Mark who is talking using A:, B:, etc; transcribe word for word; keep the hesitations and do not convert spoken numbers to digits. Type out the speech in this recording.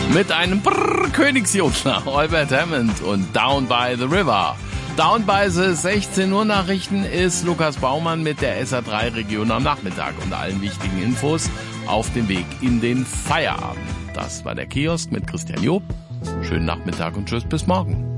A: mit einem Brrr Königsjodler, Albert Hammond und Down by the River. Down by the sechzehn Uhr Nachrichten ist Lukas Baumann mit der S A drei Region am Nachmittag und allen wichtigen Infos auf dem Weg in den Feierabend. Das war der Kiosk mit Christian Job. Schönen Nachmittag und tschüss bis morgen.